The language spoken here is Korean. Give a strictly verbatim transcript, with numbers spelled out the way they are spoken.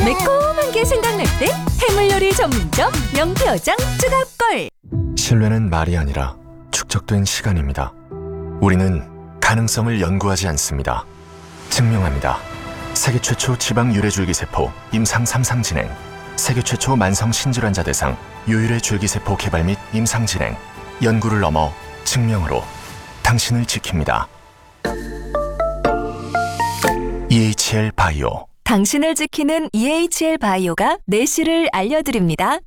매콤한 게 생각날 때 해물요리 전문점 명태어장 추가골. 신뢰는 말이 아니라 축적된 시간입니다. 우리는 가능성을 연구하지 않습니다. 증명합니다. 세계 최초 지방 유래줄기세포 임상 삼 상 진행, 세계 최초 만성 신질환자 대상 유일의 줄기세포 개발 및 임상 진행, 연구를 넘어 증명으로 당신을 지킵니다. 이에이치엘 바이오. 당신을 지키는 이에이치엘 바이오가 내실을 알려드립니다.